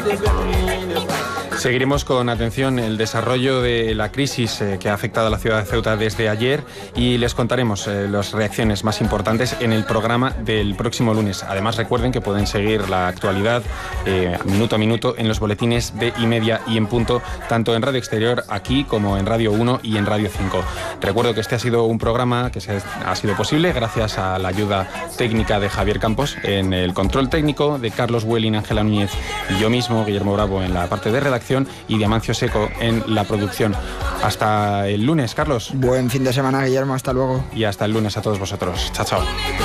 Seguiremos con atención el desarrollo de la crisis que ha afectado a la ciudad de Ceuta desde ayer y les contaremos las reacciones más importantes en el programa del próximo lunes. Además, recuerden que pueden seguir la actualidad minuto a minuto en los boletines de Y-Media y en punto, tanto en Radio Exterior, aquí, como en Radio 1 y en Radio 5. Recuerdo que este ha sido un programa que ha sido posible gracias a la ayuda técnica de Javier Campos en el control técnico, de Carlos Huelin, Ángela Núñez y yo mismo, Guillermo Bravo, en la parte de redacción, y de Amancio Seco en la producción. Hasta el lunes, Carlos. Buen fin de semana, Guillermo. Hasta luego. Y hasta el lunes a todos vosotros. Chao, chao.